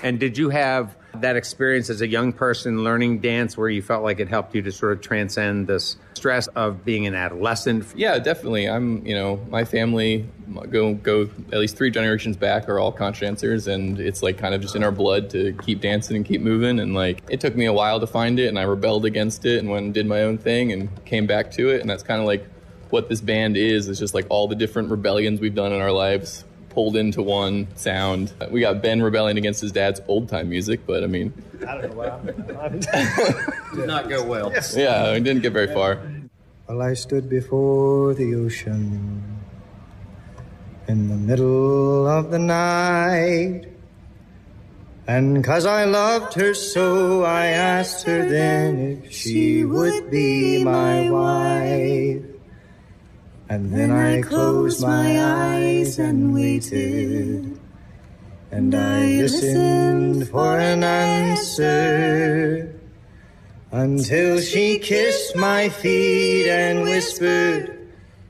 And did you have that experience as a young person learning dance where you felt like it helped you to sort of transcend this stress of being an adolescent? Yeah, definitely. My family go at least 3 generations back are all conch dancers, and it's like kind of just in our blood to keep dancing and keep moving. And like, it took me a while to find it, and I rebelled against it and went and did my own thing and came back to it. And that's kind of like what this band is just like all the different rebellions we've done in our lives pulled into one sound. We got Ben rebelling against his dad's old-time music, but I mean... I don't know why. Did not go well. Yeah, it didn't get very far. Well, I stood before the ocean in the middle of the night, and 'cause I loved her so, I asked her then if she would be my wife. And then I closed my eyes and waited, and I listened for an answer, until she kissed my feet and whispered,